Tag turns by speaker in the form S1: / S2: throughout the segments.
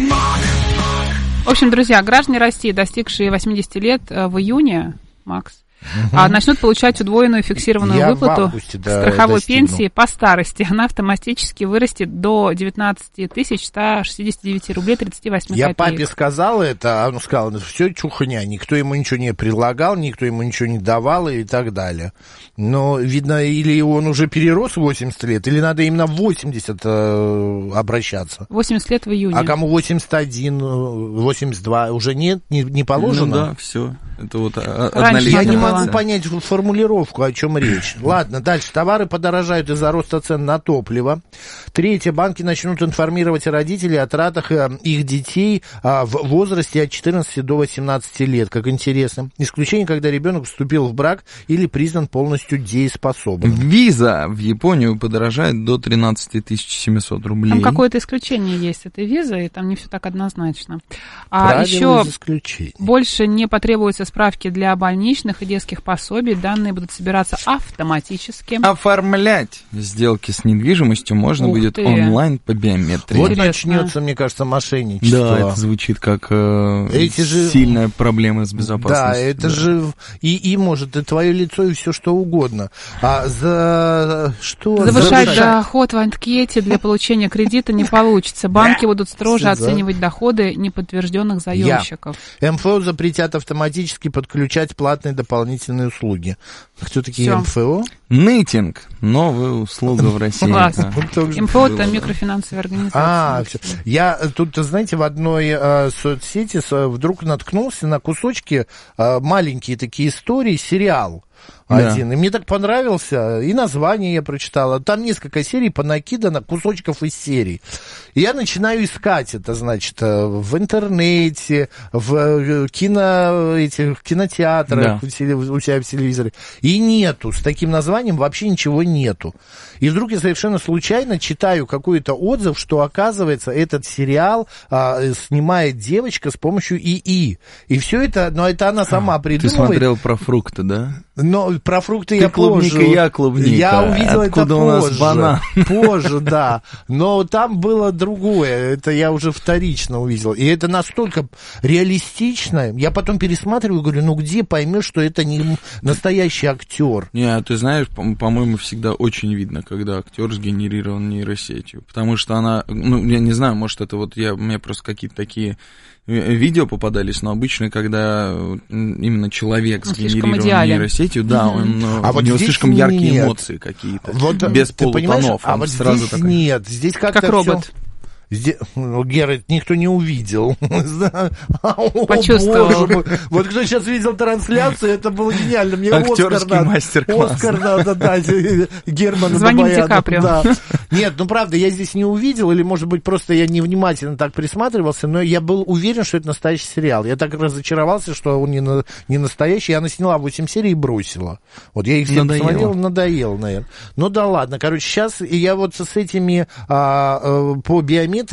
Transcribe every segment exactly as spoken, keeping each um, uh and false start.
S1: В общем, друзья, граждане России, достигшие восьмидесяти лет в июне, Макс, угу. начнут получать удвоенную фиксированную Я выплату августе, да, страховой достигну. пенсии по старости. Она автоматически вырастет до девятнадцать тысяч сто шестьдесят девять рублей тридцать восемь
S2: Я
S1: копеек.
S2: папе сказал это, а он сказал, все чухня, никто ему ничего не предлагал, никто ему ничего не давал и так далее. Но, видно, или он уже перерос восемьдесят лет, или надо именно в восемьдесят э, обращаться.
S1: восемьдесят лет в июне.
S2: А кому восемьдесят один, восемьдесят два, уже нет, не, не положено?
S3: Ну да, все. Это вот
S2: Раньше я не могу понять формулировку, о чем речь. Ладно, дальше. Товары подорожают из-за роста цен на топливо. Третье. Банки начнут информировать родителей о тратах их детей в возрасте от четырнадцати до восемнадцати лет. Как интересно. Исключение, когда ребенок вступил в брак или признан полностью дееспособным.
S3: Виза в Японию подорожает до тринадцати тысяч семисот рублей.
S1: Там какое-то исключение есть этой визы, и там не все так однозначно. А
S2: Правило
S1: еще
S2: из исключений.
S1: Больше не потребуется справки для больничных и детских пособий. Данные будут собираться автоматически.
S3: Оформлять сделки с недвижимостью можно Ух будет ты. онлайн по биометрии.
S2: Вот Интересно. начнется, мне кажется, мошенничество.
S3: Да, это звучит как э, Эти сильная же... проблема с безопасностью.
S2: Да, это да. же и, и может и твое лицо, и все что угодно. А за что?
S1: Завышать, Завышать доход в анкете для получения кредита не получится. Банки будут строже оценивать доходы неподтвержденных заемщиков.
S2: эм эф о запретят автоматически подключать платные дополнительные услуги. Кто такие Всё. эм эф о?
S3: Нытинг. Новая услуга в России.
S1: Класс. эм эф о это микрофинансовая организация.
S2: А, я тут, знаете, в одной э, соцсети вдруг наткнулся на кусочки, э, маленькие такие истории, сериал. Один. Да. И мне так понравился, и название я прочитала. Там несколько серий понакидано, кусочков из серий. И я начинаю искать это, значит, в интернете, в кино, этих, кинотеатрах, да. у себя в телевизоре. И нету, с таким названием вообще ничего нету. И вдруг я совершенно случайно читаю какой-то отзыв, что, оказывается, этот сериал а, снимает девочка с помощью ИИ. И все это, но это она сама придумывает.
S3: Ты смотрел про фрукты, да?
S2: Но про фрукты
S3: Ты
S2: я
S3: клубника,
S2: позже.
S3: я клубника.
S2: Я увидел
S3: Откуда
S2: это
S3: у нас
S2: позже.
S3: банан?
S2: Позже, да. Но там было другое. Это я уже вторично увидел. И это настолько реалистично. Я потом пересматриваю и говорю, ну где поймешь, что это не настоящий актер?
S3: Не, ты знаешь, по- по-моему, всегда очень видно, когда актер сгенерирован нейросетью. Потому что она, ну, я не знаю, может, это вот я, у меня просто какие-то такие видео попадались, но обычно, когда именно человек сгенерирован нейросетью, да, он,
S2: а
S3: у
S2: вот
S3: него слишком
S2: нет.
S3: яркие эмоции какие-то,
S2: вот,
S3: без полутонов.
S2: А вот
S3: сразу
S2: здесь
S3: такой...
S2: нет, здесь как-то
S1: как робот.
S2: Всё... Здесь, ну, Гера, никто не увидел.
S1: Почувствовал.
S2: О, вот кто сейчас видел трансляцию, это было гениально. Мне
S3: Актерский
S2: Оскар надо.
S3: мастер-класс.
S2: Оскар надо дать. Герману
S1: Звоним
S2: Бабаяну.
S1: Ди Каприо.
S2: Да. Нет, ну правда, я здесь не увидел, или, может быть, просто я невнимательно так присматривался, но я был уверен, что это настоящий сериал. Я так разочаровался, что он не, на, не настоящий. Она сняла восемь серий и бросила. Вот я их все
S3: надоело.
S2: посмотрел, надоело, наверное. Ну да ладно. Короче, сейчас я вот с этими а, а, по биометрии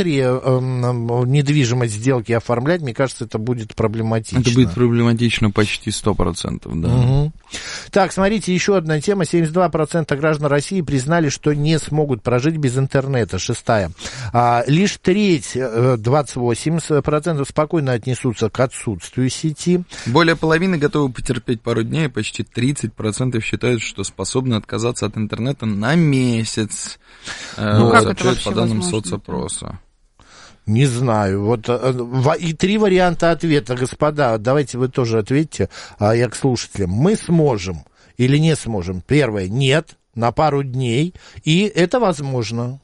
S2: недвижимость сделки оформлять, мне кажется, это будет проблематично.
S3: Это будет проблематично почти сто процентов, да.
S2: Угу. Так, смотрите, еще одна тема. семьдесят два процента граждан России признали, что не смогут прожить без интернета. Шестая. А, лишь треть, двадцать восемь процентов, спокойно отнесутся к отсутствию сети.
S3: Более половины готовы потерпеть пару дней, почти тридцать процентов считают, что способны отказаться от интернета на месяц.
S1: Ну, как это вообще
S3: по данным
S1: возможно?
S3: соцопроса.
S2: Не знаю. Вот и три варианта ответа, господа. Давайте вы тоже ответьте, а я к слушателям. Мы сможем или не сможем? Первое, нет, на пару дней, и это возможно.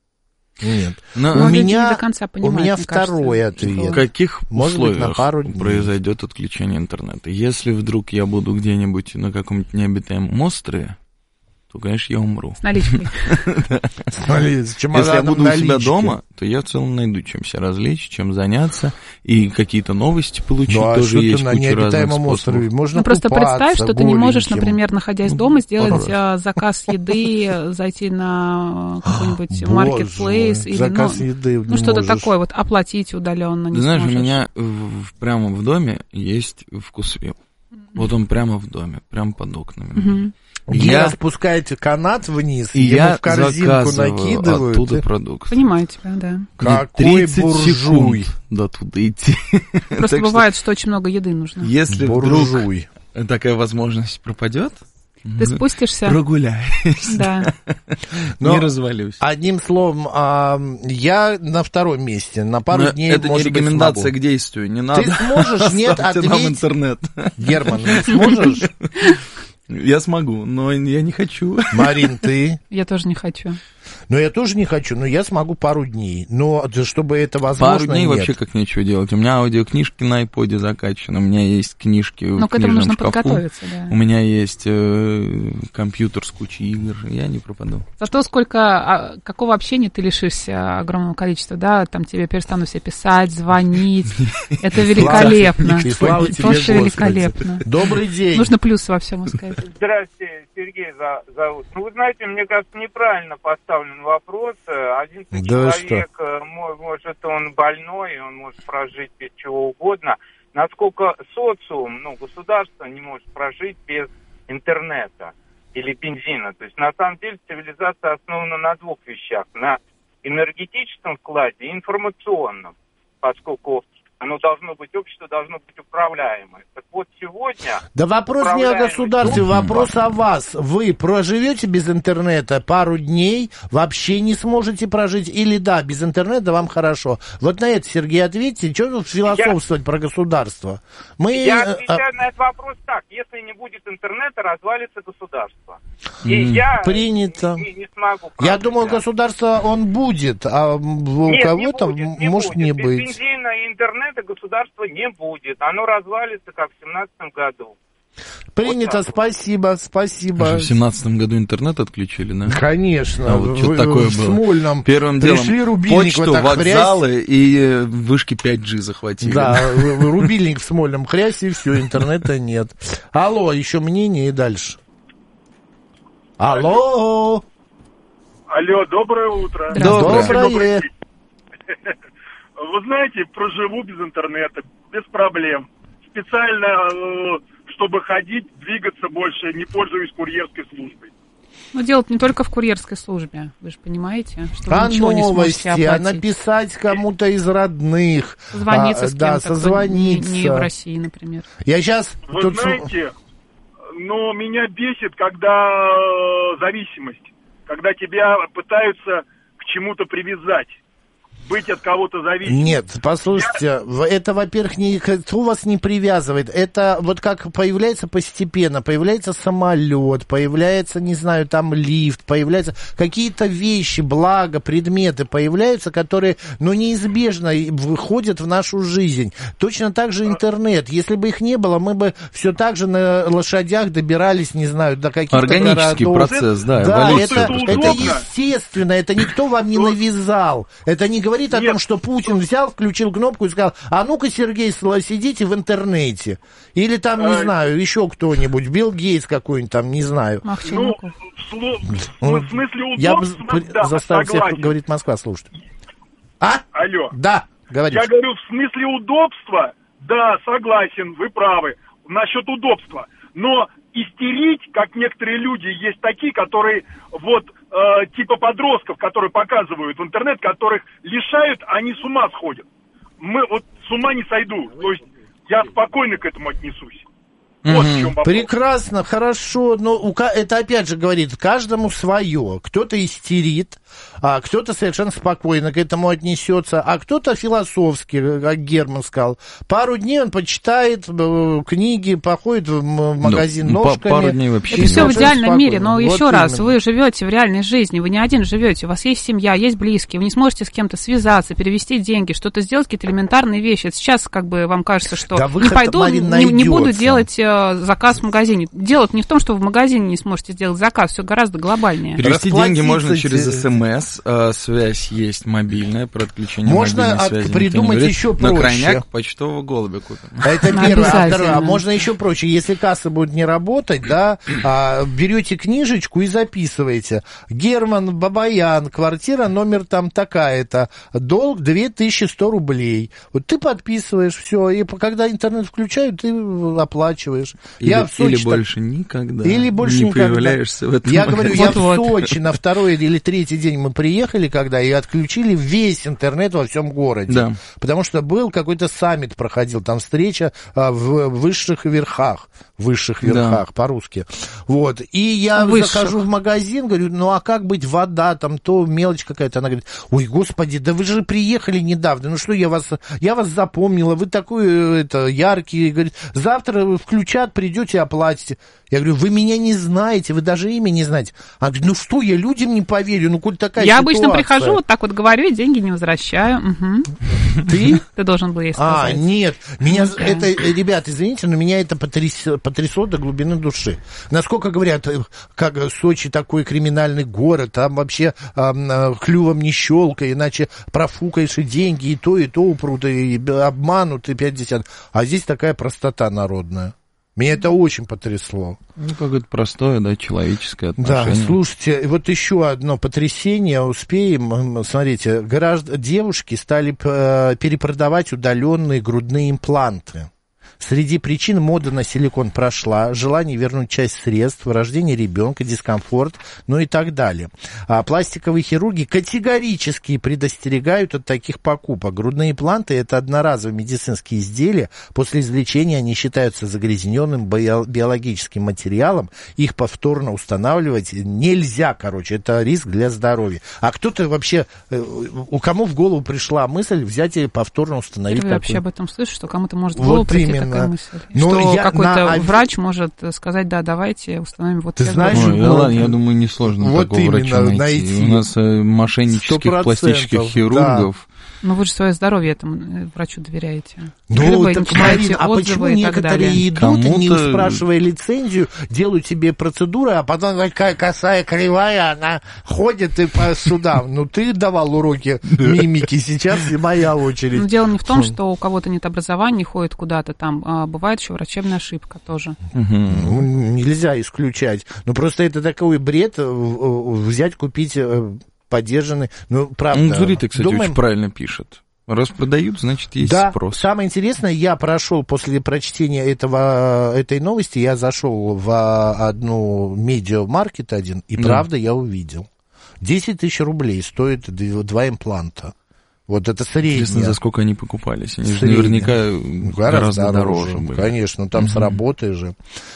S2: Нет.
S3: Но
S2: у меня,
S1: до конца понимают,
S2: у меня
S1: мне
S2: второй
S1: кажется,
S2: ответ.
S3: В каких
S2: Может
S3: условиях
S2: быть, на пару дней
S3: произойдет отключение интернета? Если вдруг я буду где-нибудь на каком-нибудь необитаемом острове, то, конечно, я умру.
S1: С наличкой.
S3: Если я буду у себя дома, то я в целом найду чем себя развлечь, чем заняться, и какие-то новости получить тоже есть куча разных способов.
S1: Ну, просто представь, что ты не можешь, например, находясь дома, сделать заказ еды, зайти на какой-нибудь маркетплейс или ну что-то такое, вот оплатить удаленно.
S3: Ты знаешь, у меня прямо в доме есть вкусвилл. Вот он прямо в доме, прямо под окнами.
S2: Гера я... спускаете канат вниз,
S3: и
S2: ему
S3: я
S2: в корзинку накидывают.
S3: Оттуда продукт.
S1: Понимаю тебя, да.
S2: Какой буржуй.
S3: До туда идти.
S1: Просто бывает, что очень много еды нужно.
S3: Если буржуй. Вдруг такая возможность пропадет,
S1: ты спустишься.
S3: Прогуляюсь.
S1: Да.
S2: Но,
S3: не развалюсь.
S2: Одним словом, а, я на втором месте. На пару
S3: Но
S2: дней,
S3: это
S2: может
S3: не рекомендация
S2: быть,
S3: к действию. Не надо.
S2: Ты сможешь? Нет, ответь.
S3: Нам интернет.
S2: Герман, ты сможешь?
S3: Я смогу, но я не хочу.
S2: Марин, ты?
S1: Я тоже не хочу.
S2: Ну, я тоже не хочу, но я смогу пару дней. Но чтобы это возможно,
S3: Пару дней
S2: нет.
S3: вообще как нечего делать. У меня аудиокнижки на айподе закачаны, у меня есть книжки в
S1: Но к этому нужно
S3: шкафу.
S1: Подготовиться, да.
S3: У меня есть э, компьютер с кучей игр, я не пропаду.
S1: Зато сколько, а, какого общения ты лишишься огромного количества, да, там тебе перестанут все писать, звонить. Это великолепно. Просто великолепно.
S2: Добрый день.
S1: Нужно плюс во всем искать.
S4: Здравствуйте, Сергей зовут. Ну, вы знаете, мне кажется, неправильно поставлен вопрос. Один
S2: да
S4: человек,
S2: что?
S4: может, он больной, он может прожить без чего угодно. Насколько социум, ну, государство не может прожить без интернета или бензина. То есть, на самом деле, цивилизация основана на двух вещах. На энергетическом вкладе и информационном, поскольку оно должно быть, общество должно быть управляемое. Так вот, сегодня...
S2: Да вопрос не о государстве, вопрос о вас. Вы проживете без интернета пару дней, вообще не сможете прожить? Или да, без интернета вам хорошо? Вот на это, Сергей, ответьте. Что тут философствовать я... про государство? Мы...
S4: Я отвечаю на этот вопрос так. Если не будет интернета, развалится государство. И mm. я
S2: Принято.
S4: Не, не смогу...
S2: Я думаю, государство, он будет, а у
S4: Нет,
S2: кого-то
S4: не не
S2: может
S4: будет.
S2: не
S4: без
S2: быть.
S4: Бензина и интернета государства не будет. Оно развалится, как в семнадцатом году.
S2: Принято, вот спасибо, спасибо.
S3: В семнадцатом году интернет отключили, да?
S2: Конечно.
S3: А вот что такое было?
S2: Смольном
S3: Первым делом почту, вокзалы и вышки пять джи захватили.
S2: Да, рубильник в Смольном хрясе, и все, интернета нет. Алло, еще мнение и дальше. Алло.
S5: Алло, доброе утро.
S2: Доброе.
S5: Вы знаете, проживу без интернета, без проблем. Специально, чтобы ходить, двигаться больше, не пользуюсь курьерской службой.
S1: Ну, дело не только в курьерской службе, вы же понимаете, что
S2: а
S1: вы ничего не сможете оплатить.
S2: А написать кому-то из родных.
S1: Созвониться
S2: а,
S1: с кем-то,
S2: да, созвониться.
S1: Не, не в России, например.
S2: Я сейчас...
S5: Вы
S2: тут...
S5: знаете, но меня бесит, когда зависимость, когда тебя пытаются к чему-то привязать. Быть от кого-то зависимым.
S2: Нет, послушайте, Я... это, во-первых, никто вас не привязывает. Это вот как появляется постепенно, появляется самолет, появляется, не знаю, там лифт, появляются какие-то вещи, блага, предметы появляются, которые, ну, неизбежно выходят в нашу жизнь. Точно так же интернет. Если бы их не было, мы бы все так же на лошадях добирались, не знаю, до каких-то
S3: Органический
S2: городов.
S3: процесс, да.
S2: Да, это, это естественно, это никто вам не навязал. Это не говорит о
S5: Нет.
S2: том, что Путин взял, включил кнопку и сказал, а ну-ка, Сергей, сидите в интернете. Или там, не а... знаю, еще кто-нибудь, Билл Гейтс какой-нибудь там, не знаю.
S5: Ну, в смысле удобства,
S2: Я бы
S5: да,
S2: заставил всех, говорит Москва, слушать. А?
S5: Алло.
S2: Да, говорите.
S5: Я говорю, в смысле удобства, да, согласен, вы правы, насчет удобства. Но истерить, как некоторые люди, есть такие, которые вот э, типа подростков, которые показывают в интернет, которых лишают, они с ума сходят. Мы вот с ума не сойду. То есть я спокойно к этому отнесусь. Вот в чем вопрос.
S2: Прекрасно, хорошо, но это опять же говорит, каждому свое. Кто-то истерит, а кто-то совершенно спокойно к этому отнесется, а кто-то философски, как Герман сказал. Пару дней он почитает книги, походит в магазин
S3: ну,
S2: ножками.
S3: Пару дней вообще.
S1: Это все в идеальном
S2: спокойно.
S1: мире, но вот еще
S2: именно.
S1: раз, вы живете в реальной жизни, вы не один живете, у вас есть семья, есть близкие, вы не сможете с кем-то связаться, перевести деньги, что-то сделать, какие-то элементарные вещи. Сейчас как бы вам кажется, что
S2: да
S1: не пойду, не, не буду
S2: найдется.
S1: делать заказ в магазине. Дело не в том, что вы в магазине не сможете сделать заказ, все гораздо глобальнее.
S3: Перевести деньги можно через СМС, связь есть мобильная, про отключение
S2: можно
S3: мобильной связи.
S2: Можно придумать еще проще.
S3: На крайняк почтового голубя купим.
S2: Это первое. А второе, а можно еще проще. Если касса будет не работать, да, а, берете книжечку и записываете. Герман Бабаян, квартира номер там такая-то, долг две тысячи сто рублей. Вот ты подписываешь все, и когда интернет включают, ты оплачиваешь. рассказываешь.
S3: Или,
S2: я в Сочи
S3: или
S2: так...
S3: больше никогда
S2: или больше
S3: не
S2: никогда.
S3: появляешься в этом.
S2: Я говорю,
S1: вот,
S2: я
S1: вот.
S2: в Сочи на второй или третий день мы приехали, когда и отключили весь интернет во всем городе.
S3: Да.
S2: Потому что был какой-то саммит проходил, там встреча а, в высших верхах, высших верхах, да. по-русски. Вот. И я
S1: Высших.
S2: захожу в магазин, говорю, ну а как быть, вода, там то мелочь какая-то. Она говорит, ой, господи, да вы же приехали недавно, ну что, я вас, я вас запомнила, вы такой это, яркий. Говорит, завтра включат, придете, оплатите. Я говорю, вы меня не знаете, вы даже имя не знаете. Она говорит, ну что, я людям не поверю, ну коль такая
S1: я
S2: ситуация.
S1: обычно прихожу, вот так вот говорю, и деньги не возвращаю. Угу.
S2: Ты?
S1: Ты должен был ей сказать.
S2: А, нет, меня это, ребят, извините, но меня это потряс, потрясло до глубины души. Насколько говорят, как Сочи такой криминальный город, там вообще а, клювом не щелкай, иначе профукаешь и деньги, и то, и то упрут, и обманут, и пятьдесят. А здесь такая простота народная. Меня это очень потрясло.
S3: Ну, какое-то простое, да, человеческое отношение.
S2: Да, слушайте, вот еще одно потрясение, успеем. Смотрите, гражд... девушки стали перепродавать удаленные грудные импланты. Среди причин мода на силикон прошла, желание вернуть часть средств, рождение ребенка, дискомфорт, ну и так далее. А пластиковые хирурги категорически предостерегают от таких покупок. Грудные импланты – это одноразовые медицинские изделия. После извлечения они считаются загрязненным биологическим материалом. Их повторно устанавливать нельзя, короче. Это риск для здоровья. А кто-то вообще, у кому в голову пришла мысль взять и повторно установить такую?
S1: Я вообще об этом слышу, что кому-то может в голову
S2: вот
S1: прийти
S2: именно.
S1: такая мысль.
S2: Но
S1: что
S2: я
S1: какой-то
S2: на...
S1: врач может сказать, да, давайте установим вот
S2: Ты
S1: это.
S2: знаешь,
S3: Ой, да ладно, я думаю, несложно
S2: вот
S3: такого врача найти. найти. У нас э, мошеннических пластических хирургов.
S2: Да.
S1: Но вы же свое здоровье этому врачу доверяете.
S2: Ну, так, Марин, а почему некоторые идут, Кому-то... не спрашивая лицензию, делают себе процедуры, а потом такая косая, кривая, она ходит и по судам. Ну, ты давал уроки мимики, сейчас моя очередь.
S1: Но дело не в том, что у кого-то нет образования, ходит куда-то там. А бывает еще врачебная ошибка тоже.
S2: Ну, нельзя исключать. Ну, просто это такой бред взять, купить... поддержаны, ну, правда.
S3: Ну, Зурита, кстати,
S2: думаем...
S3: очень правильно пишет. Раз продают, значит, есть
S2: да,
S3: спрос.
S2: Самое интересное, я прошел после прочтения этого, этой новости, я зашел в одну медиамаркет один, и, да. правда, я увидел. десять тысяч рублей стоит два импланта. Вот это среднее.
S3: Интересно, за сколько они покупались? Они же наверняка гораздо, гораздо дороже, дороже были.
S2: Конечно, ну там uh-huh. с работой же.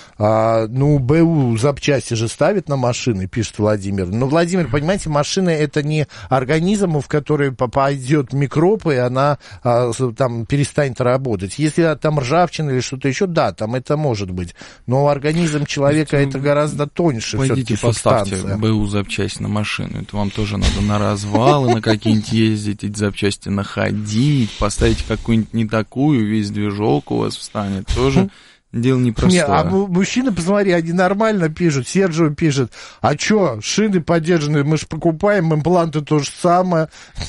S2: А, ну, БУ запчасти же ставят на машины, пишет Владимир. Но, Владимир, понимаете, машина это не организм, в который попадет микроб, и она а, там перестанет работать. Если там ржавчина или что-то еще, да, там это может быть. Но организм человека это гораздо тоньше все-таки субстанция.
S3: Поставьте БУ запчасть на машину. Это вам тоже надо на развалы на какие-нибудь ездить, эти запчасти находить, поставить какую-нибудь не такую, весь движок у вас встанет. Тоже... Дело непростое.
S2: Не, а мужчины, посмотри, они нормально пишут. Серджио пишет, а что, шины подержанные, мы же покупаем, импланты то же самое.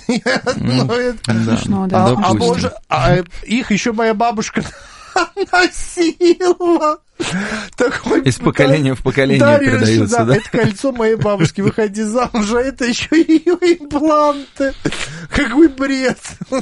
S2: А боже, их еще моя бабушка носила. Такой,
S3: из поколения в поколение передается, да,
S2: да? Это кольцо моей бабушки, выходи замуж, а это еще ее импланты. Какой бред.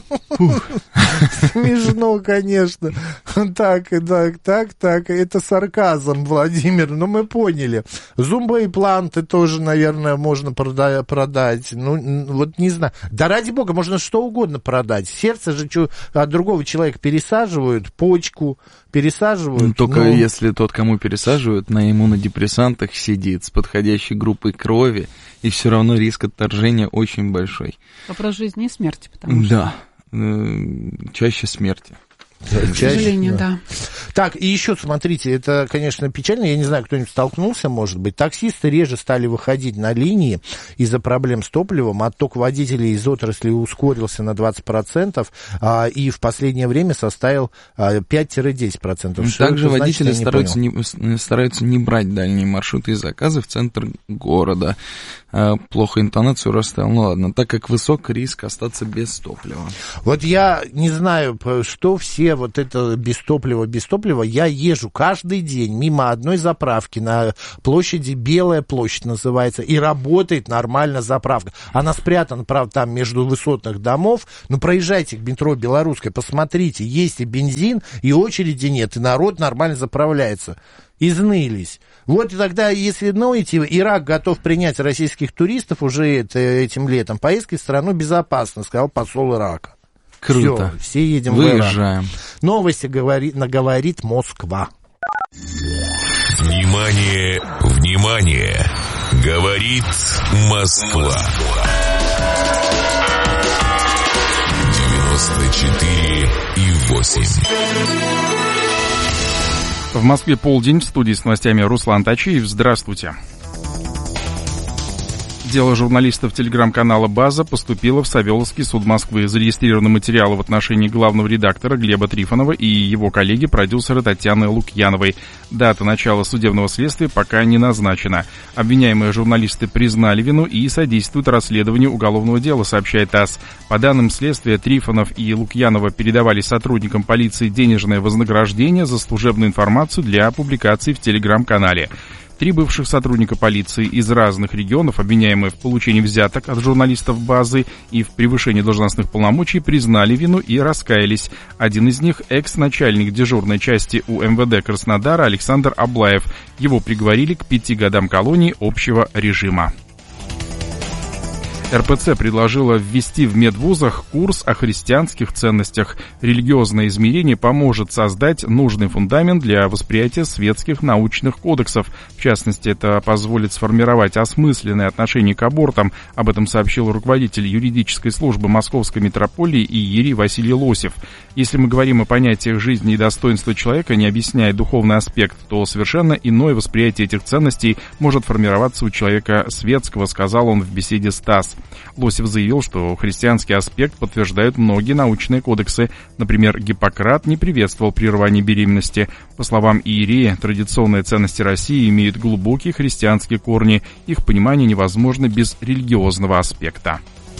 S2: Смешно, конечно. Так, так, так, так, это сарказм, Владимир, но мы поняли. Зумбоимпланты тоже, наверное, можно прода- продать. Ну, вот не знаю. Да ради бога, можно что угодно продать. Сердце же что, от другого человека пересаживают, почку пересаживают.
S3: Только
S2: ну...
S3: если тот, кому пересаживают, на иммунодепрессантах сидит с подходящей группой крови, и все равно риск отторжения очень большой.
S1: Вопрос жизни и смерти, потому что...
S3: Да, э, чаще смерти.
S1: К сожалению, да.
S2: Так, и еще, смотрите, это, конечно, печально, я не знаю, кто-нибудь столкнулся, может быть. Таксисты реже стали выходить на линии из-за проблем с топливом, отток водителей из отрасли ускорился на двадцать процентов, а, и в последнее время составил а, пять-десять процентов.
S3: Также водители значит, стараются, не, стараются не брать дальние маршруты и заказы в центр города. А, плохо интонацию расставил, ну ладно, так как высок риск остаться без топлива.
S2: Вот я не знаю, что все все вот это без топлива, без топлива, я езжу каждый день мимо одной заправки на площади, Белая площадь называется, и работает нормально заправка. Она спрятана, правда, там между высотных домов, но проезжайте к метро Белорусская, посмотрите, есть и бензин, и очереди нет, и народ нормально заправляется. Изнылись. Вот и тогда, если ноете, Ирак готов принять российских туристов уже это, этим летом. Поездки в страну безопасны, сказал посол Ирака.
S3: Круто.
S2: Все, все едем
S3: Выезжаем.
S2: в Ирак. Новости говорит, наговорит Москва.
S6: Внимание, внимание! Говорит Москва. девяносто четыре и восемь.
S7: В Москве полдень, в студии с новостями Руслан Тачиев. Здравствуйте. Дело журналистов телеграм-канала «База» поступило в Савеловский суд Москвы. Зарегистрированы материалы в отношении главного редактора Глеба Трифонова и его коллеги-продюсера Татьяны Лукьяновой. Дата начала судебного следствия пока не назначена. Обвиняемые журналисты признали вину и содействуют расследованию уголовного дела, сообщает ТАСС. По данным следствия, Трифонов и Лукьянова передавали сотрудникам полиции денежное вознаграждение за служебную информацию для публикации в телеграм-канале. Три бывших сотрудника полиции из разных регионов, обвиняемые в получении взяток от журналистов «Базы» и в превышении должностных полномочий, признали вину и раскаялись. Один из них – экс-начальник дежурной части У Эм Вэ Дэ Краснодара Александр Аблаев. Его приговорили к пяти годам колонии общего режима. эр пэ цэ предложила ввести в медвузах курс о христианских ценностях. Религиозное измерение поможет создать нужный фундамент для восприятия светских научных кодексов. В частности, это позволит сформировать осмысленное отношение к абортам. Об этом сообщил руководитель юридической службы Московской митрополии иерей Василий Лосев. Если мы говорим о понятиях жизни и достоинства человека, не объясняя духовный аспект, то совершенно иное восприятие этих ценностей может формироваться у человека светского, сказал он в беседе с ТАСС. Лосев заявил, что христианский аспект подтверждают многие научные кодексы. Например, Гиппократ не приветствовал прерывание беременности. По словам иерея, традиционные ценности России имеют глубокие христианские корни. Их понимание невозможно без религиозного аспекта.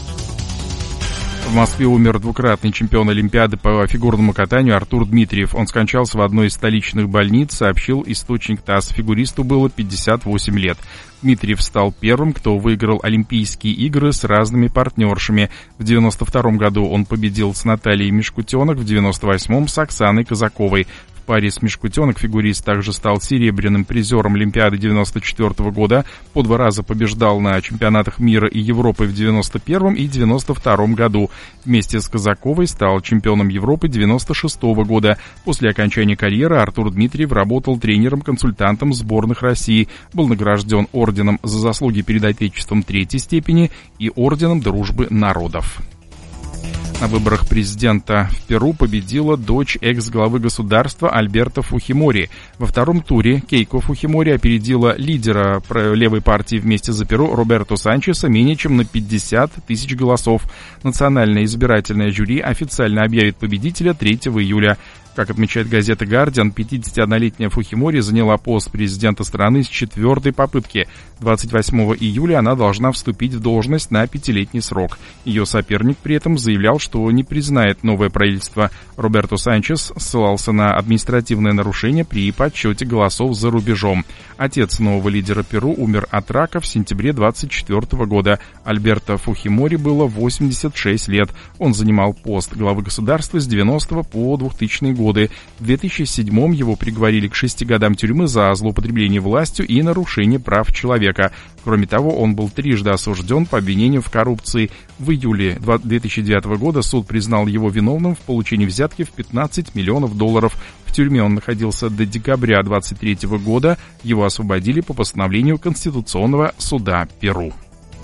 S7: В Москве умер двукратный чемпион Олимпиады по фигурному катанию Артур Дмитриев. Он скончался в одной из столичных больниц, сообщил источник ТАСС. Фигуристу было пятьдесят восемь лет. Дмитриев стал первым, кто выиграл Олимпийские игры с разными партнершами. В девяносто втором году он победил с Натальей Мишкутенок, в девяносто восьмом с Оксаной Казаковой. В паре с Мишкутенок фигурист также стал серебряным призером Олимпиады девяносто четвёртого года. По два раза побеждал на чемпионатах мира и Европы в девяносто первом и девяносто втором году. Вместе с Казаковой стал чемпионом Европы девяносто шестого года. После окончания карьеры Артур Дмитриев работал тренером-консультантом сборных России. Был награжден орденом за заслуги перед Отечеством третьей степени и орденом Дружбы народов. На выборах президента в Перу победила дочь экс-главы государства Альберто Фухимори. Во втором туре Кейко Фухимори опередила лидера левой партии «Вместе за Перу» Роберто Санчеса менее чем на пятьдесят тысяч голосов. Национальное избирательное жюри официально объявит победителя третьего июля. Как отмечает газета «Гардиан», пятидесятиоднолетняя Фухимори заняла пост президента страны с четвертой попытки. двадцать восьмого июля она должна вступить в должность на пятилетний срок. Ее соперник при этом заявлял, что не признает новое правительство. Роберто Санчес ссылался на административное нарушение при подсчете голосов за рубежом. Отец нового лидера Перу умер от рака в сентябре двадцать четвёртого года. Альберто Фухимори было восемьдесят шесть лет. Он занимал пост главы государства с девяностого по двухтысячные годы. В две тысячи седьмом его приговорили к шести годам тюрьмы за злоупотребление властью и нарушение прав человека. Кроме того, он был трижды осужден по обвинению в коррупции. В июле две тысячи девятого года суд признал его виновным в получении взятки в пятнадцать миллионов долларов. В тюрьме он находился до декабря двадцать третьего года. Его освободили по постановлению Конституционного суда Перу.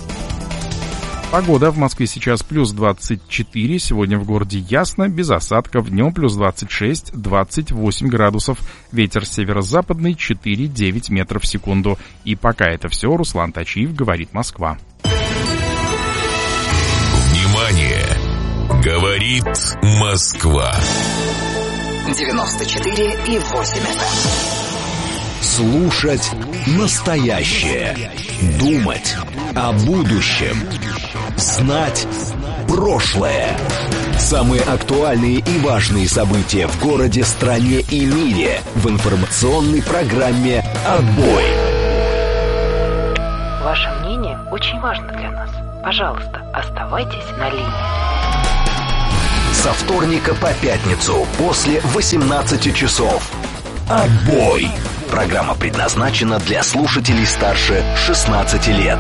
S7: Погода. В Москве сейчас плюс двадцать четыре, сегодня в городе ясно, без осадков, днем плюс двадцать шесть - двадцать восемь градусов, ветер северо-западный четыре - девять метров в секунду. И пока это все, Руслан Тачиев, говорит Москва.
S6: Внимание! Говорит Москва.
S8: девяносто четыре и восемь эф эм.
S6: Слушать настоящее. Думать о будущем. Знать прошлое. Самые актуальные и важные события в городе, стране и мире в информационной программе «Отбой».
S9: Ваше мнение очень важно для нас. Пожалуйста, оставайтесь на линии.
S6: Со вторника по пятницу после восемнадцати часов. «Отбой». Программа предназначена для слушателей старше шестнадцати лет.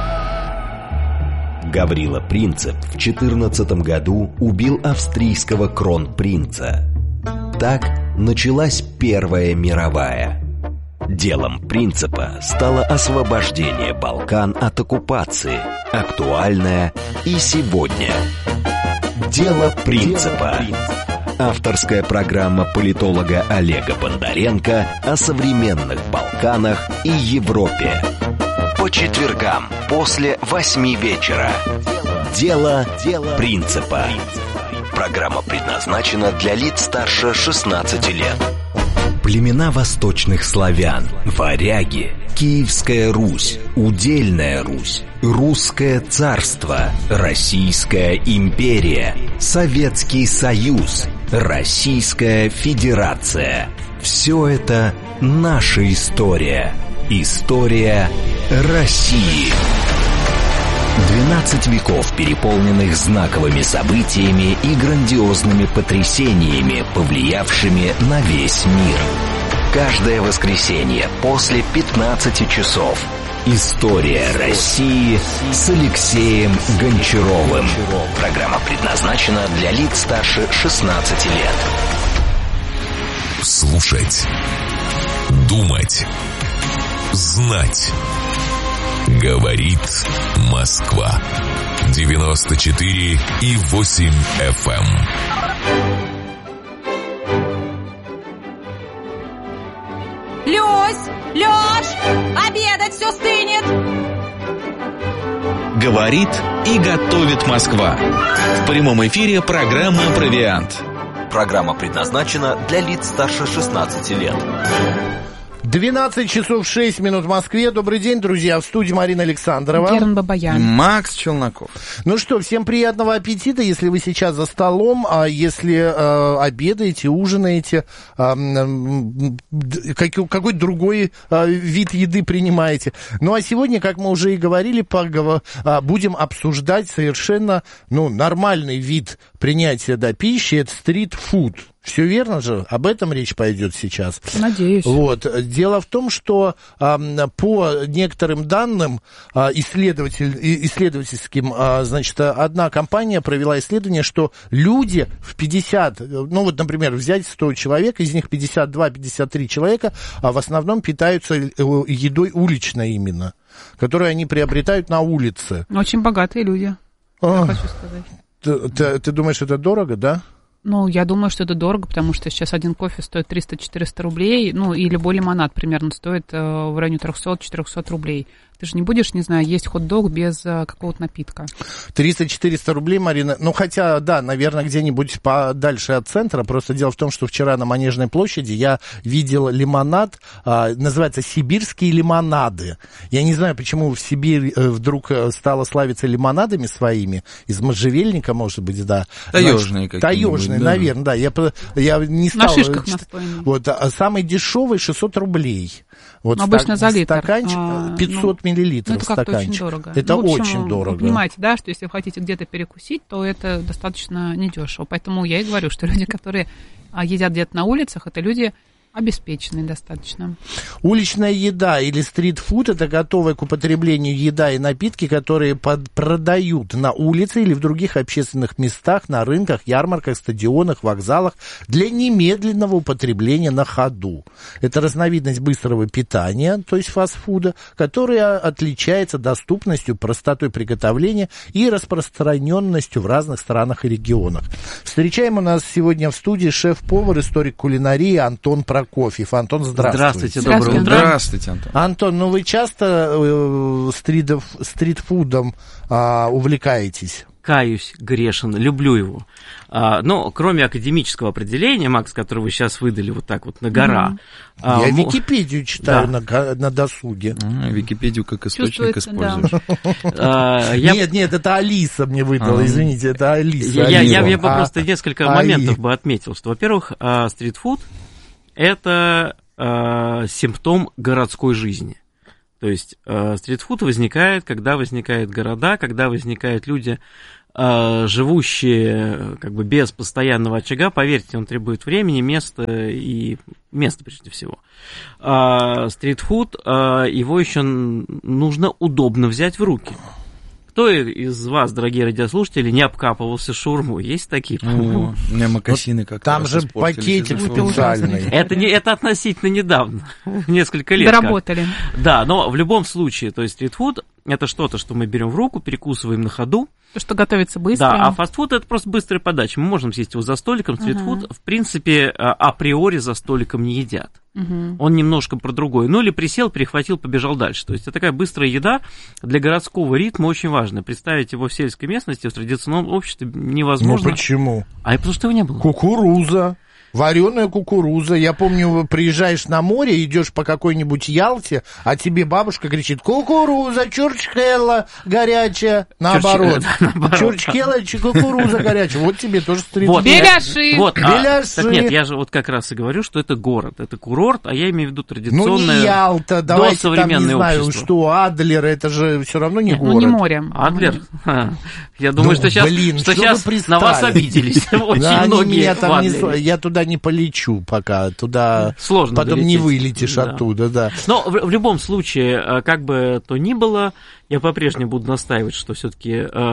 S6: Гаврила Принцип в четырнадцатом году убил австрийского кронпринца. Так началась Первая мировая. Делом Принципа стало освобождение Балкан от оккупации, актуальное и сегодня. Дело Принципа. Авторская программа политолога Олега Бондаренко о современных Балканах и Европе. По четвергам после восьми вечера. Дело Принципа. Программа предназначена для лиц старше шестнадцати лет. Племена восточных славян, варяги, Киевская Русь, Удельная Русь, Русское царство, Российская империя, Советский Союз, Российская Федерация. Все это наша история. История России. двенадцать веков, переполненных знаковыми событиями и грандиозными потрясениями, повлиявшими на весь мир. Каждое воскресенье после пятнадцати часов. История России с Алексеем Гончаровым. Программа предназначена для лиц старше шестнадцати лет. Слушать. Думать. Знать. Говорит Москва. девяносто четыре и восемь эф эм.
S10: Люсь! Лёш! Обедать все стынет!
S11: Говорит и готовит Москва. В прямом эфире программа «Провиант».
S6: Программа предназначена для лиц старше шестнадцати лет.
S2: двенадцать часов шесть минут в Москве. Добрый день, друзья. В студии Марина Александрова.
S1: Герман Бабаян.
S3: Макс Челноков.
S2: Ну что, всем приятного аппетита, если вы сейчас за столом, а если э, обедаете, ужинаете, э, э, как, какой-то другой э, вид еды принимаете. Ну а сегодня, как мы уже и говорили, поговор, э, будем обсуждать совершенно ну, нормальный вид принятия да, пищи. Это стрит-фуд. Все верно же? Об этом речь пойдет сейчас.
S1: Надеюсь.
S2: Вот. Дело в том, что а, по некоторым данным а, исследователь, исследовательским, а, значит, одна компания провела исследование, что люди в пятьдесят, ну вот, например, взять сто человек, из них пятьдесят два - пятьдесят три человека а в основном питаются едой уличной именно, которую они приобретают на улице.
S1: Очень богатые люди, я хочу сказать.
S2: Ты, ты, ты думаешь, это дорого, да?
S1: Ну, я думаю, что это дорого, потому что сейчас один кофе стоит триста-четыреста рублей, ну, и любой лимонад примерно стоит э, в районе триста-четыреста рублей. Ты же не будешь, не знаю, есть хот-дог без э, какого-то напитка.
S2: триста-четыреста рублей, Марина. Ну, хотя, да, наверное, где-нибудь подальше от центра. Просто дело в том, что вчера на Манежной площади я видел лимонад, э, называется «Сибирские лимонады». Я не знаю, почему в Сибирь э, вдруг стала славиться лимонадами своими. Из можжевельника, может быть, да.
S3: Таежные какие-нибудь.
S2: Таежные, да. Наверное, да. Я, я не стал...
S1: На шишках настоянные.
S2: Вот, а самый дешевый шестьсот рублей. Вот
S1: обычно
S2: стак,
S1: за литр.
S2: Стаканчик пятьсот ну, миллилитров.
S1: Ну, это как-то
S2: стаканчик.
S1: очень дорого.
S2: Это
S1: ну, в общем,
S2: очень дорого.
S1: Вы понимаете, да, что если вы хотите где-то перекусить, то это достаточно недешево. Поэтому я и говорю, что люди, которые едят где-то на улицах, это люди обеспеченные достаточно.
S2: Уличная еда или стрит-фуд – это готовая к употреблению еда и напитки, которые под, продают на улице или в других общественных местах, на рынках, ярмарках, стадионах, вокзалах для немедленного употребления на ходу. Это разновидность быстрого питания, то есть фастфуда, которая отличается доступностью, простотой приготовления и распространенностью в разных странах и регионах. Встречаем у нас сегодня в студии шеф-повар, историк кулинарии Антон Прокофьев. Прокофьев. Антон, здравствуйте.
S3: Здравствуйте, доброе утро. Здравствуйте, Антон.
S2: Антон, ну вы часто э, стрит, стритфудом э, увлекаетесь?
S12: каюсь, грешен, люблю его. А, но кроме академического определения, Макс, которое вы сейчас выдали вот так вот на гора.
S2: Mm-hmm. А, Я м- Википедию читаю да. на, на досуге.
S3: А, Википедию как источник используешь.
S2: Да. Нет, нет, это Алиса мне выдала, извините, это Алиса.
S12: Я бы просто несколько моментов бы отметил, что, во-первых, стритфуд – это симптом городской жизни. То есть э, стритфуд возникает, когда возникают города, когда возникают люди, э, живущие как бы без постоянного очага. Поверьте, он требует времени, места и места прежде всего. Э, стритфуд, э, его еще нужно удобно взять в руки. Кто из вас, дорогие радиослушатели, не обкапывался шаурмой? Есть такие?
S3: О, у меня мокасины как-то.
S2: Там же пакетик специальный.
S12: Это, не, это относительно недавно, несколько лет.
S1: Доработали.
S12: Как. Да, но в любом случае, то есть стритфуд – это что-то, что мы берем в руку, перекусываем на ходу.
S1: То, что готовится быстро.
S12: Да, а фастфуд – это просто быстрая подача. Мы можем съесть его за столиком. Стритфуд, uh-huh. в принципе, априори за столиком не едят. Uh-huh. Он немножко про другое. Ну, или присел, перехватил, побежал дальше. То есть, это такая быстрая еда для городского ритма очень важная. Представить его в сельской местности, в традиционном обществе невозможно.
S2: Ну, почему?
S12: А потому что его не было.
S2: Кукуруза. Вареная кукуруза. Я помню, приезжаешь на море, идешь по какой-нибудь Ялте, а тебе бабушка кричит: кукуруза, чурчхелла горячая. Наоборот. Чурчхелла, кукуруза горячая. Вот тебе тоже стритфуд.
S12: Вот.
S1: Беляши.
S12: Вот. Беляши. А, так нет, я же вот как раз и говорю, что это город, это курорт, а я имею в виду традиционное.
S2: Ну не Ялта, давайте там, не знаю, общество. Что Адлер, это же все равно не нет, город.
S1: Ну не море.
S12: Адлер? Я думаю, ну, что сейчас, блин, что сейчас на вас обиделись. Очень многие.
S2: Я туда не полечу пока, туда
S12: сложно
S2: потом
S12: долететь.
S2: Не вылетишь да. оттуда, да.
S12: Но в, в любом случае, как бы то ни было, я по-прежнему буду настаивать, что все-таки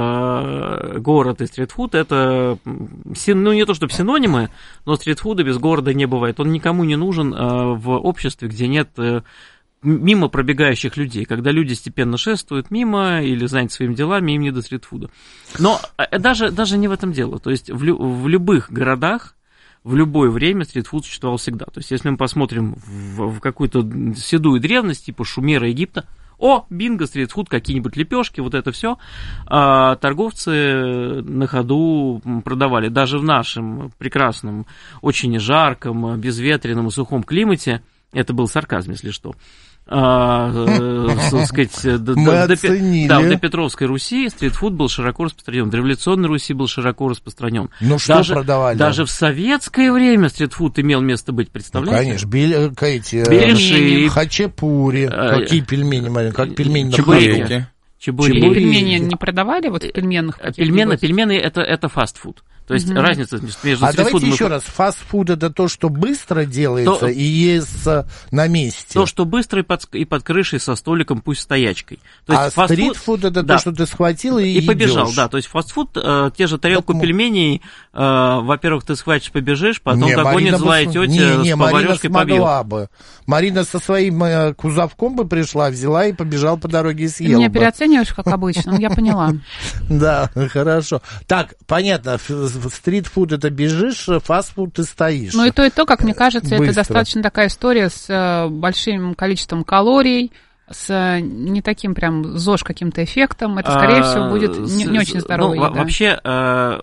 S12: э, город и стритфуд это, ну не то чтобы синонимы, но стритфуда без города не бывает. Он никому не нужен э, в обществе, где нет э, мимо пробегающих людей. Когда люди степенно шествуют мимо или заняты своими делами, им не до стритфуда. Но э, даже, даже не в этом дело. То есть в, лю- в любых городах в любое время стритфуд существовал всегда. То есть, если мы посмотрим в, в какую-то седую древность, типа Шумера, Египта, о, бинго, стритфуд, какие-нибудь лепешки, вот это все, а, торговцы на ходу продавали. Даже в нашем прекрасном, очень жарком, безветренном и сухом климате, это был сарказм, если что, А, так сказать, до, до, да, до Петровской Руси стритфуд был широко распространен, в революционной Руси был широко распространен.
S2: Ну что даже, продавали?
S12: Даже в советское время стритфуд имел место быть, представляете?
S2: Ну, конечно, Бель, эти,
S12: Беляши,
S2: хачапури, а, какие пельмени, как пельмени
S12: чебуреки.
S1: Чебуреки. Пельмени не продавали вот в пельменных?
S12: Пельмены, пельмены это, это фастфуд. То есть mm-hmm. разница между
S2: а давайте еще и... раз, фастфуд это то, что быстро делается то... и есть на месте.
S12: То, что быстро и под, и под крышей со столиком, пусть стоячкой. То есть
S2: а фастфуд... стритфуд это да. то, что ты схватил и,
S12: и побежал, да. То есть фастфуд, э, те же тарелку так, пельменей, э, во-первых, ты схватишь, побежишь, потом не, догонит злая бы... тетя не, не, с поварёшкой побил.
S2: Бы. Марина со своим э, кузовком бы пришла, взяла и побежала по дороге и съела.
S1: Ты меня
S2: бы.
S1: Переоцениваешь, как обычно, я поняла.
S2: Да, хорошо. Так, понятно, стритфуд это бежишь, фастфуд ты стоишь.
S1: Ну и то, и то, как мне кажется, Быстро. Это достаточно такая история с э, большим количеством калорий, с э, не таким прям ЗОЖ каким-то эффектом. Это, скорее а, всего, будет не, не очень здоровая
S12: ну,
S1: еда.
S12: Вообще, э,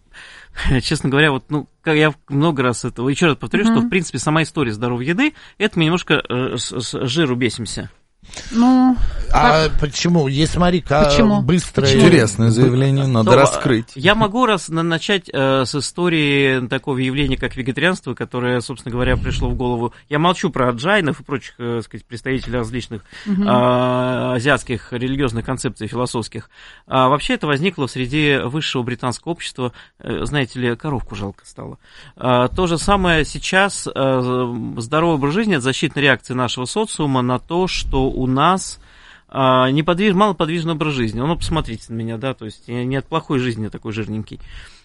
S12: честно говоря, вот, ну, я много раз это, еще раз повторю, mm-hmm. что, в принципе, сама история здоровой еды, это мы немножко э, с, с жиру бесимся.
S1: Ну,
S2: а как... почему? Есть, смотри, как
S1: почему?
S2: Быстро...
S3: Почему? Интересное заявление, надо То, раскрыть.
S12: Я могу раз начать э, с истории такого явления, как вегетарианство, которое, собственно говоря, пришло в голову. Я молчу про аджайнов и прочих, э, сказать, представителей различных угу. э, азиатских религиозных концепций философских. А вообще это возникло в среде высшего британского общества. Э, знаете ли, коровку жалко стало. А, то же самое сейчас. Э, здоровый образ жизни – это защитная реакция нашего социума на то, что у нас а, неподвиж, малоподвижный образ жизни. Ну, посмотрите на меня, да, то есть не от плохой жизни такой жирненький.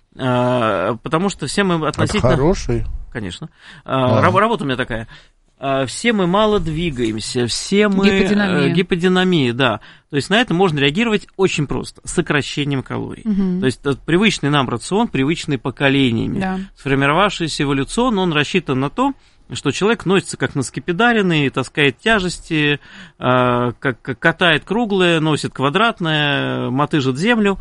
S12: А, потому что все мы относительно...
S2: От хорошей?
S12: Конечно. А, а. Работа у меня такая. А, все мы мало двигаемся, все мы...
S1: Гиподинамия.
S12: Гиподинамия, да. То есть на это можно реагировать очень просто, сокращением калорий. Угу. То есть привычный нам рацион, привычный поколениями, да. Сформировавшийся эволюционно, он рассчитан на то, что человек носится как на скипидаренный, таскает тяжести, как катает круглое, носит квадратное, мотыжит землю.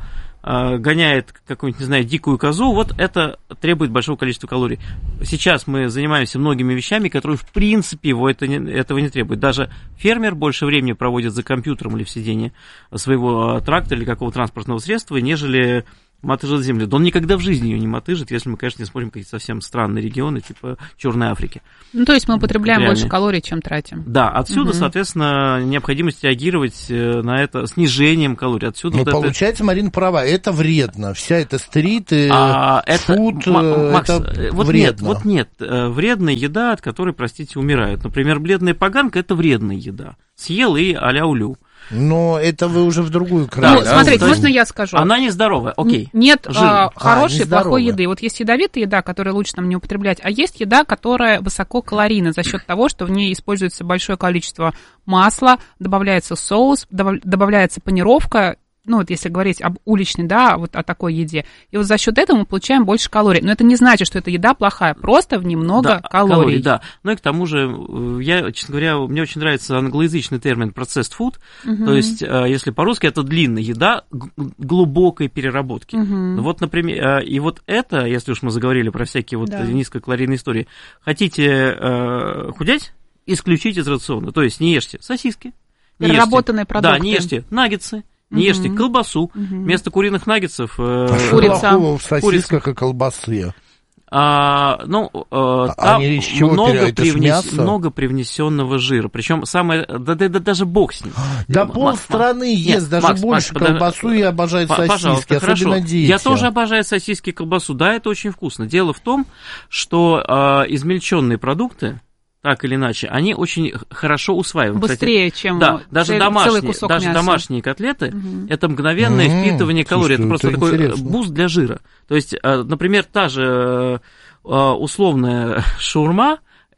S12: гоняет какую-нибудь, не знаю, дикую козу, вот это требует большого количества калорий. Сейчас мы занимаемся многими вещами, которые, в принципе, его это не, этого не требуют. Даже фермер больше времени проводит за компьютером или в сидении своего трактора или какого транспортного средства, нежели мотыжит землю. Да он никогда в жизни ее не мотыжит, если мы, конечно, не смотрим какие-то совсем странные регионы, типа Черной Африки.
S1: Ну, то есть мы употребляем
S12: Реальные.
S1: больше калорий, чем тратим.
S12: Да, отсюда, угу. соответственно, необходимость реагировать на это снижением калорий. Отсюда
S2: ну,
S12: вот
S2: получается,
S12: это...
S2: Марина права, это вредно. Вся эта стрит,
S12: а,
S2: фуд,
S12: это, Макс,
S2: это
S12: вот
S2: вредно.
S12: Нет, вот нет, вредная еда, от которой, простите, умирают. Например, бледная поганка – это вредная еда. Съел и а-ля улю.
S2: Но это вы уже в другую крайность.
S1: Ну, смотрите, можно я скажу?
S12: Она нездоровая, окей.
S1: Нет а, хорошей,
S2: а,
S1: плохой еды. Вот есть ядовитая еда, которую лучше нам не употреблять, а есть еда, которая высококалорийна за счет того, что в ней используется большое количество масла, добавляется соус, добавляется панировка. Ну, вот если говорить об уличной, да, вот о такой еде. И вот за счет этого мы получаем больше калорий. Но это не значит, что эта еда плохая, просто в ней много
S12: да,
S1: калорий.
S12: калорий. Да, ну и к тому же, я, честно говоря, мне очень нравится англоязычный термин processed food, угу. то есть, если по-русски, это длинная еда глубокой переработки. Угу. Вот, например, и вот это, если уж мы заговорили про всякие вот да. низкокалорийные истории, хотите э, худеть, исключите из рациона, то есть не ешьте сосиски, не
S1: переработанные
S12: ешьте,
S1: продукты.
S12: Да, не ешьте наггетсы, не ешьте uh-huh. колбасу. Uh-huh. Вместо куриных наггетсов... Э,
S2: Курица. В сосисках и колбасы.
S12: А, ну, э,
S2: а
S12: там
S2: много,
S12: привнес, много привнесенного жира. Причем самое... Да, да, да даже бог с ним.
S2: Да полстраны ест, даже
S12: Макс,
S2: больше
S12: Макс,
S2: колбасу
S12: подож...
S2: и обожает сосиски,
S12: Пожалуйста,
S2: особенно
S12: хорошо.
S2: дети.
S12: Я тоже обожаю сосиски и колбасу. Да, это очень вкусно. Дело в том, что э, измельченные продукты, так или иначе, они очень хорошо усваиваются.
S1: Быстрее, Кстати, чем
S12: да, даже
S1: целый,
S12: домашние,
S1: целый кусок
S12: даже
S1: мяса.
S12: Домашние котлеты
S1: угу.
S12: это мгновенное mm-hmm. впитывание калорий.
S2: Слушай,
S12: это просто
S2: это
S12: такой
S2: интересно.
S12: буст для жира. То есть, например, та же условная шаурма,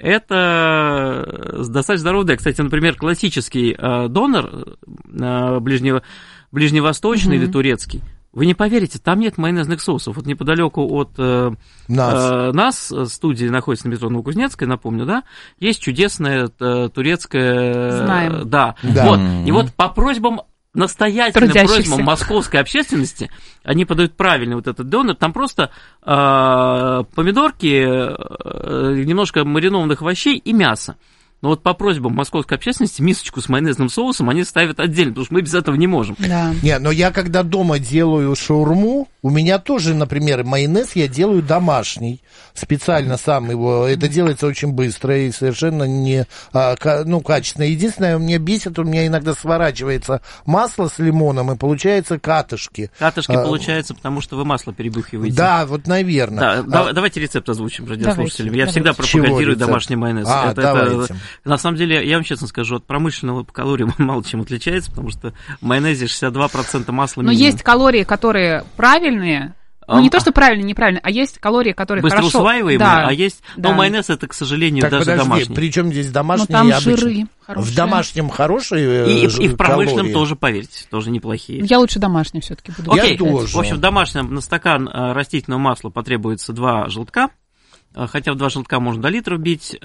S12: это достаточно здоровая еда. Кстати, например, классический донор ближнего, ближневосточный mm-hmm. или турецкий, вы не поверите, там нет майонезных соусов. Вот неподалеку от э, нас. Э, нас, студии находится на метро Новокузнецкой, напомню, да, есть чудесная э, турецкая...
S1: Знаем.
S12: Да.
S2: да.
S12: Вот. И вот по просьбам, настоятельным просьбам московской общественности, они подают правильный вот этот донор, там просто э, помидорки, э, немножко маринованных овощей и мясо. Но вот по просьбам московской общественности мисочку с майонезным соусом они ставят отдельно, потому что мы без этого не можем.
S1: Да.
S2: Не, но я когда дома делаю шаурму, у меня тоже, например, майонез я делаю домашний. Специально сам его. Это делается очень быстро и совершенно не а, ну, качественно. Единственное, меня бесит, у меня иногда сворачивается масло с лимоном, и получается катышки.
S12: Катышки
S2: а,
S12: получается, потому что вы масло перебухиваете.
S2: Да, вот, наверное.
S12: Да, а, давайте рецепт озвучим радиослушателям. Я
S1: давайте.
S12: всегда пропагандирую домашний майонез.
S2: А,
S12: это,
S2: давайте.
S12: Это, на самом деле, я вам честно скажу, от промышленного по калориям он мало чем отличается, потому что в майонезе шестьдесят два процента масла минимум.
S1: Но есть калории, которые правильные. Ну, не то, что правильно, неправильно, а есть калории, которые
S12: быстро
S1: хорошо...
S12: усваиваемые,
S1: да,
S12: а есть...
S1: да.
S12: Но майонез это, к сожалению,
S2: так,
S12: даже
S2: подожди,
S12: домашний.
S2: Причем здесь домашний
S1: там
S2: и обычный?
S1: жиры хорошие.
S2: В домашнем хорошие
S12: И,
S2: ж-
S12: и в промышленном
S2: калории.
S12: тоже, поверьте, тоже неплохие.
S1: Я лучше домашний все-таки буду.
S12: Окей,
S2: Я тоже.
S12: В общем, в домашнем на стакан растительного масла потребуется два желтка. Хотя в два желтка можно до литра вбить.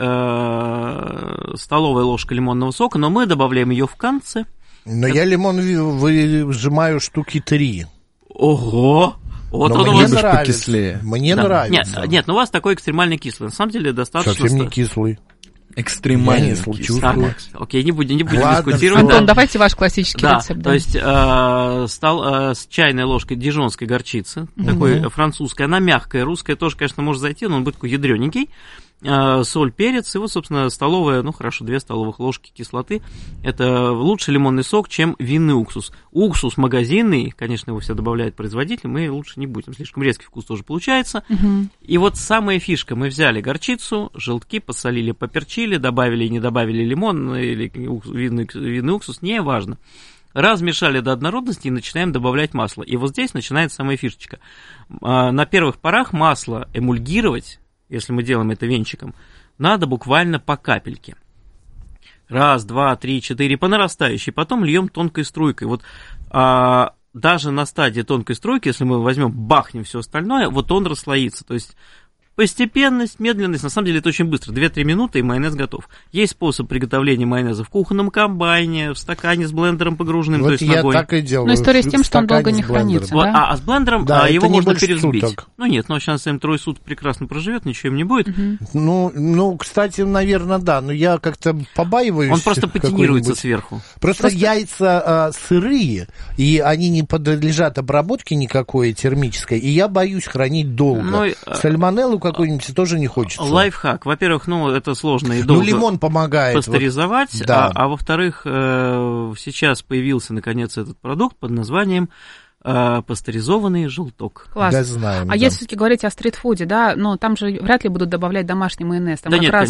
S12: Столовая ложка лимонного сока, но мы добавляем ее в конце.
S2: Но это... я лимон выжимаю штуки три.
S12: Ого! Вот
S2: Но
S12: он
S2: мне
S12: у вас
S2: нравится.
S3: Покислее.
S2: Мне
S12: да.
S2: нравится.
S12: Нет, нет, ну у вас такой экстремально кислый. На самом деле достаточно...
S2: Совсем не кислый.
S3: Экстремально
S2: кислый.
S12: Так, окей, не будем, не будем
S2: Ладно,
S12: дискутировать.
S1: Антон,
S12: да.
S1: давайте ваш классический
S12: да,
S1: рецепт. Да,
S12: то есть э, стал, э, с чайной ложкой дижонской горчицы, угу. такой французской, она мягкая, русская тоже, конечно, может зайти, но он будет такой ядрёненький. Э, соль, перец, и вот, собственно, столовая, ну, хорошо, две столовых ложки кислоты. Это лучше лимонный сок, чем винный уксус. Уксус магазинный, конечно, его все добавляет производитель, мы лучше не будем, слишком резкий вкус тоже получается. Угу. И вот самая фишка, мы взяли горчицу, желтки, посолили, поперчили, добавили и не добавили лимон или винный, винный уксус, не важно. Размешали до однородности и начинаем добавлять масло. И вот здесь начинается самая фишечка. На первых порах масло эмульгировать, если мы делаем это венчиком, надо буквально по капельке. Раз, два, три, четыре, по нарастающей. Потом льем тонкой струйкой. Вот а, даже на стадии тонкой струйки, если мы возьмем, бахнем все остальное, вот он расслоится. То есть Постепенность, медленность, на самом деле это очень быстро. две-три минуты, и майонез готов. Есть способ приготовления майонеза в кухонном комбайне, в стакане с блендером погруженным,
S2: вот
S12: то есть
S2: я
S12: ногой.
S2: так и делаю.
S1: Но история с тем, что он долго не хранится,
S12: вот,
S1: да?
S12: а, а с блендером
S2: да,
S12: а, его можно перезбить.
S2: Суток.
S12: Ну нет, но сейчас им трое суток прекрасно проживет, ничего им не будет.
S1: Угу.
S2: Ну, ну, кстати, наверное, да, но я как-то побаиваюсь.
S12: Он просто патинируется сверху.
S2: Просто, просто... яйца а, сырые, и они не подлежат обработке никакой термической, и я боюсь хранить долго. Но... Сальмонеллу какую-нибудь тоже не хочется.
S12: Лайфхак. Во-первых, ну, это сложно и долго.
S2: Ну, лимон помогает.
S12: Пастеризовать.
S2: Вот. Да.
S12: А, а во-вторых, э, сейчас появился, наконец, этот продукт под названием э, пастеризованный желток.
S1: Класс.
S2: Да, знаем,
S1: а
S2: да.
S1: если все-таки говорить о стритфуде, да, ну, там же вряд ли будут добавлять домашний майонез. Там
S12: да
S1: как
S12: нет,
S1: раз